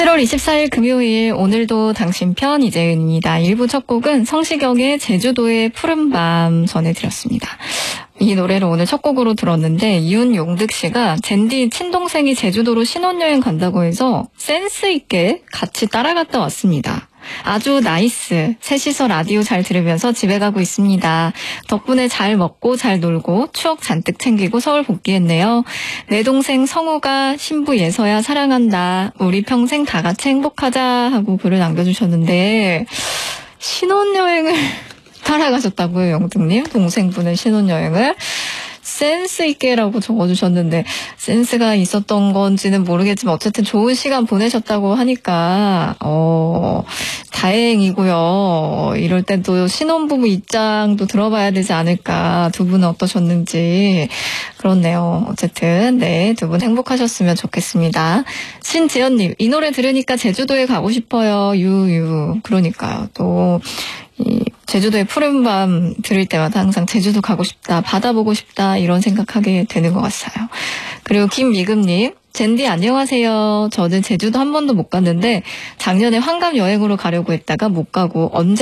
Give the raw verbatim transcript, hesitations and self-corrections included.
칠월 이십사일 금요일, 오늘도 당신 편 이재은입니다. 일 부 첫 곡은 성시경의 제주도의 푸른밤 전해드렸습니다. 이 노래를 오늘 첫 곡으로 들었는데 윤용득 씨가 젠디 친동생이 제주도로 신혼여행 간다고 해서 센스 있게 같이 따라갔다 왔습니다. 아주 나이스. 셋이서 라디오 잘 들으면서 집에 가고 있습니다. 덕분에 잘 먹고 잘 놀고 추억 잔뜩 챙기고 서울 복귀했네요. 내 동생 성우가 신부 예서야 사랑한다. 우리 평생 다 같이 행복하자 하고 글을 남겨주셨는데 신혼여행을 따라가셨다고요, 영등님? 동생분은 신혼여행을? 센스 있게라고 적어주셨는데 센스가 있었던 건지는 모르겠지만 어쨌든 좋은 시간 보내셨다고 하니까 어 다행이고요. 이럴 땐 또 신혼부부 입장도 들어봐야 되지 않을까. 두 분은 어떠셨는지. 그렇네요. 어쨌든 네, 두 분 행복하셨으면 좋겠습니다. 신지연님, 이 노래 들으니까 제주도에 가고 싶어요. 유유. 그러니까요. 또 이 제주도의 푸른 밤 들을 때마다 항상 제주도 가고 싶다, 바다 보고 싶다 이런 생각하게 되는 것 같아요. 그리고 김미금님, 젠디 안녕하세요. 저는 제주도 한 번도 못 갔는데 작년에 환갑 여행으로 가려고 했다가 못 가고 언제